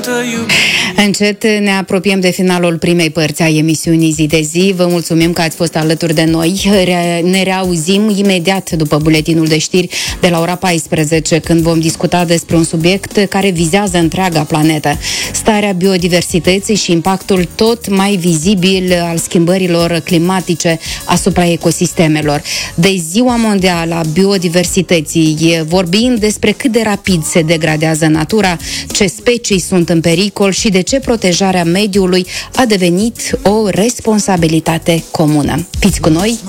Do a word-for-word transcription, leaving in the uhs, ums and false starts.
Încet ne apropiem de finalul primei părți a emisiunii Zi de Zi. Vă mulțumim că ați fost alături de noi. Ne reauzim imediat după buletinul de știri de la ora paisprezece, când vom discuta despre un subiect care vizează întreaga planetă: starea biodiversității și impactul tot mai vizibil al schimbărilor climatice asupra ecosistemelor. De Ziua Mondială a Biodiversității vorbim despre cât de rapid se degradează natura, ce specii sunt în pericol și de ce protejarea mediului a devenit o responsabilitate comună. Fiți cu noi,